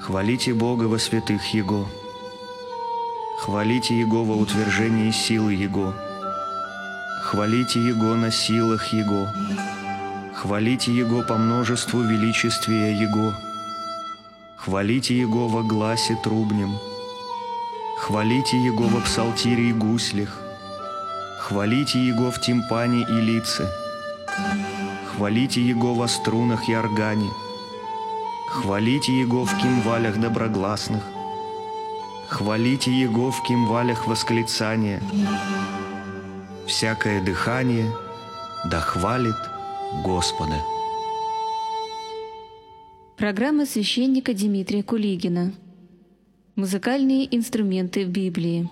Хвалите Бога во святых Его. Хвалите Его во утверждении силы Его. Хвалите Его на силах Его. Хвалите Его по множеству величествия Его. Хвалите Его во гласе трубнем. Хвалите Его во псалтире и гуслях. Хвалите Его в тимпане и лице. Хвалите Его во струнах и органе. Хвалите Его в кимвалях доброгласных. Хвалите Его в кимвалях восклицания. Всякое дыхание да хвалит Господа. Программа священника Дмитрия Кулигина. Музыкальные инструменты в Библии.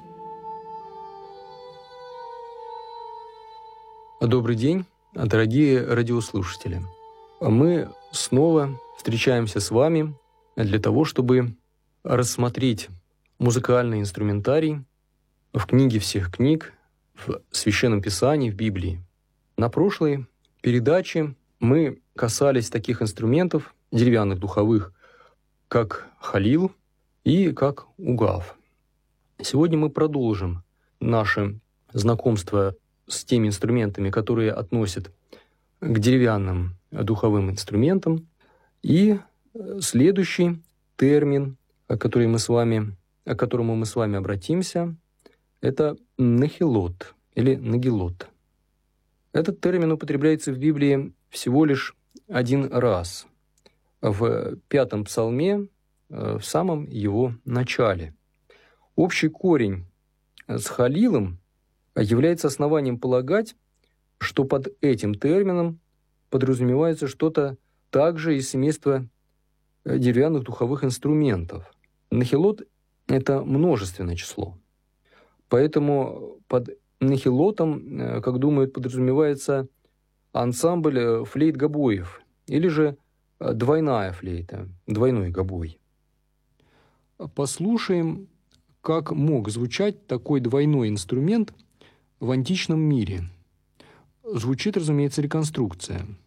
Добрый день, дорогие радиослушатели. Мы снова встречаемся с вами для того, чтобы рассмотреть музыкальный инструментарий в книге всех книг, в Священном Писании, в Библии. На прошлой передаче мы касались таких инструментов, деревянных духовых, как халил и как угав. Сегодня мы продолжим наше знакомство с теми инструментами, которые относят к деревянным духовым инструментам. И следующий термин, к которому мы с вами обратимся, это нахилот или нагилот. Этот термин употребляется в Библии всего лишь один раз, в 5-м псалме, в самом его начале. Общий корень с халилом является основанием полагать, что под этим термином подразумевается что-то также из семейства деревянных духовых инструментов. Нахилот – это множественное число. Поэтому под нахилотом, как думают, подразумевается ансамбль флейт-гобоев или же двойная флейта, двойной гобой. Послушаем, как мог звучать такой двойной инструмент в античном мире. Звучит, разумеется, реконструкция.